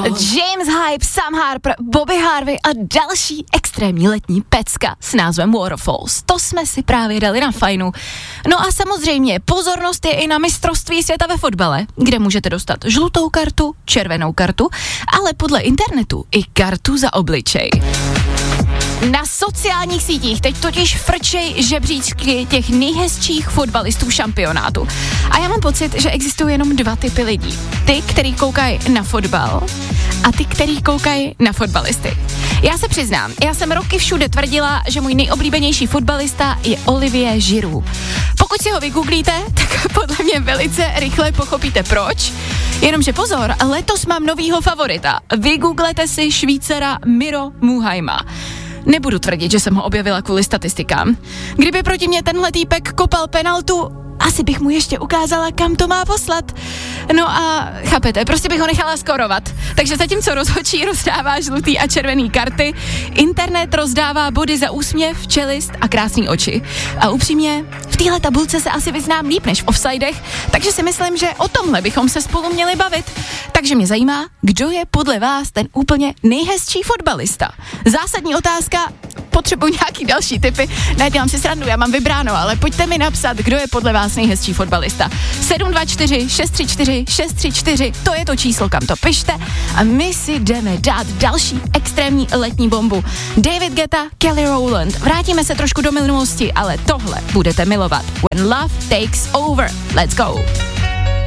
James Hype, Sam Harper, Bobby Harvey a další extrémní letní pecka s názvem Waterfalls. To jsme si právě dali na fajnu. No a samozřejmě pozornost je i na mistrovství světa ve fotbale, kde můžete dostat žlutou kartu, červenou kartu, ale podle internetu i kartu za obličej. Na sociálních sítích teď totiž frčej žebříčky těch nejhezčích fotbalistů šampionátu. A já mám pocit, že existují jenom dva typy lidí. Ty, který koukají na fotbal a ty, který koukají na fotbalisty. Já se přiznám, já jsem roky všude tvrdila, že můj nejoblíbenější fotbalista je Olivier Giroud. Pokud si ho vygooglíte, tak podle mě velice rychle pochopíte proč. Jenomže pozor, letos mám novýho favorita. Vygooglete si Švýcara Miro Muhajma. Nebudu tvrdit, že jsem ho objevila kvůli statistikám. Kdyby proti mě tenhle týpek kopal penaltu, asi bych mu ještě ukázala, kam to má poslat. No a chápete, prostě bych ho nechala skorovat. Takže zatímco rozhodčí rozdává žlutý a červený karty, internet rozdává body za úsměv, čelist a krásný oči. A upřímně, v téhle tabulce se asi vyznám líp než v offsidech, takže si myslím, že o tomhle bychom se spolu měli bavit. Takže mě zajímá, kdo je podle vás ten úplně nejhezčí fotbalista. Zásadní otázka, potřebuji nějaký další tipy. Ne, dělám si srandu, já mám vybráno, ale pojďte mi napsat, kdo je podle vás nejhezčí fotbalista. 724 634 634, to je to číslo, kam to pište a my si jdeme dát další extrémní letní bombu. David Guetta, Kelly Rowland. Vrátíme se trošku do minulosti, ale tohle budete milovat. When Love Takes Over. Let's go.